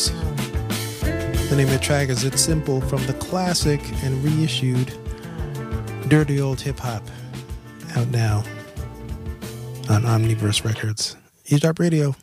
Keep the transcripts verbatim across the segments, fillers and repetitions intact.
Girls. The name of the track is It's Simple from the classic and reissued Dirty Old Hip Hop, out now on Omniverse Records. Eavesdrop Radio.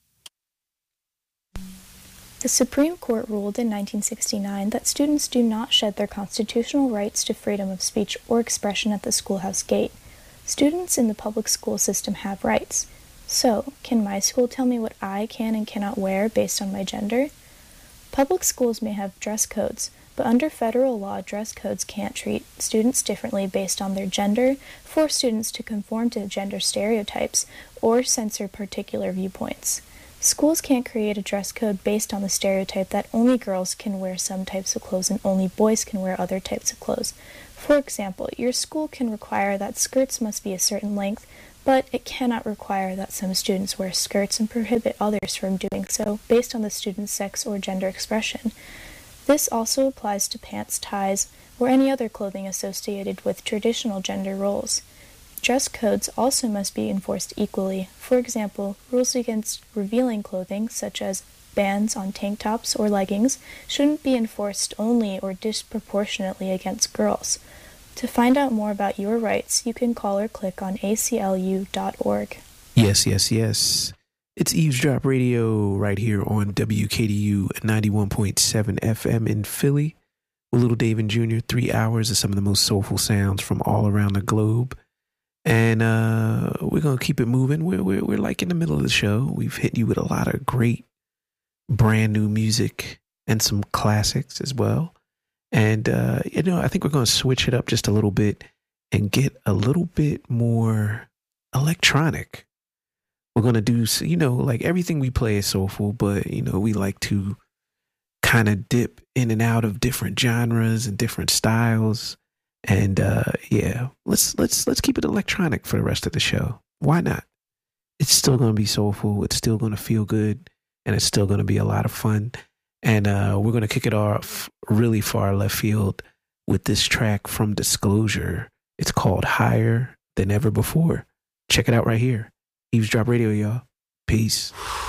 The Supreme Court ruled in nineteen sixty-nine that students do not shed their constitutional rights to freedom of speech or expression at the schoolhouse gate. Students in the public school system have rights. So, can my school tell me what I can and cannot wear based on my gender? Public schools may have dress codes, but under federal law, dress codes can't treat students differently based on their gender, force students to conform to gender stereotypes, or censor particular viewpoints. Schools can't create a dress code based on the stereotype that only girls can wear some types of clothes and only boys can wear other types of clothes. For example, your school can require that skirts must be a certain length, but it cannot require that some students wear skirts and prohibit others from doing so based on the student's sex or gender expression. This also applies to pants, ties, or any other clothing associated with traditional gender roles. Dress codes also must be enforced equally. For example, rules against revealing clothing, such as bans on tank tops or leggings, shouldn't be enforced only or disproportionately against girls. To find out more about your rights, you can call or click on A C L U dot org. Yes, yes, yes. It's Eavesdrop Radio right here on W K D U ninety-one point seven F M in Philly. With Little David Junior, three hours of some of the most soulful sounds from all around the globe. And uh, we're going to keep it moving. We're, we're, we're like in the middle of the show. We've hit you with a lot of great brand new music and some classics as well. And, uh, you know, I think we're going to switch it up just a little bit and get a little bit more electronic. We're going to do, you know, like everything we play is soulful, but, you know, we like to kind of dip in and out of different genres and different styles. And, uh, yeah, let's, let's, let's keep it electronic for the rest of the show. Why not? It's still going to be soulful. It's still going to feel good, and it's still going to be a lot of fun. And uh, we're going to kick it off really far left field with this track from Disclosure. It's called Higher Than Ever Before. Check it out right here. Eavesdrop Radio, y'all. Peace.